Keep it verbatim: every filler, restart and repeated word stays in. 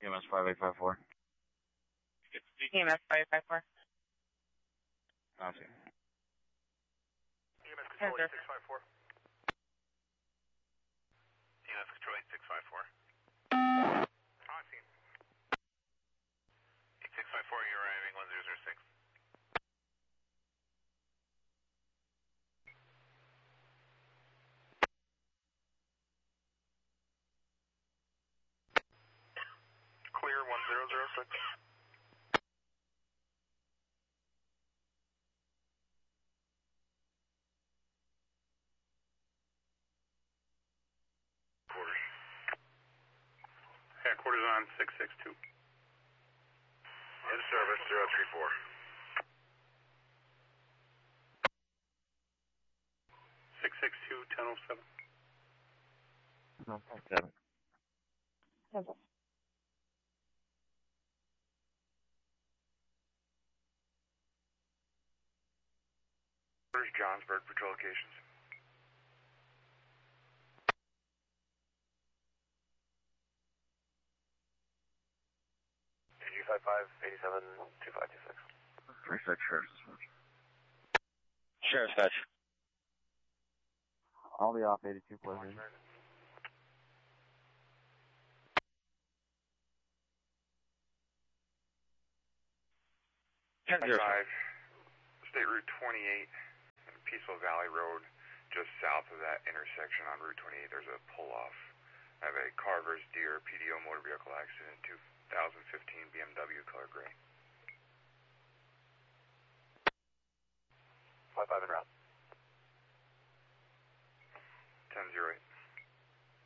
M S five eight five four. E M S five eight five four. Okay. E M S Control eight six five four. E M S Control eight six five four. On scene. eight six five four, you're arriving one zero zero six. Clear one zero zero six. Quarters. Headquarters on six six two. In service zero three four. six six two, ten oh seven. No, seven. Seven. Where's Johnsburg patrol locations? G five five eight seven two five two six. Research Sheriff's Dispatch. Sheriff's Dispatch. I'll be off eighty-two pleasure. five, State Route twenty-eight, Peaceful Valley Road, just south of that intersection on Route twenty-eight, there's a pull-off. I have a Carver's Deer P D O motor vehicle accident, two thousand fifteen B M W color gray. five five en route. ten zero